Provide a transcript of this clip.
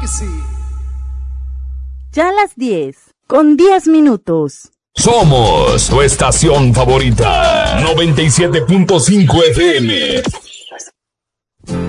que sí. Ya las 10:10. Somos tu estación favorita. 97.5 FM.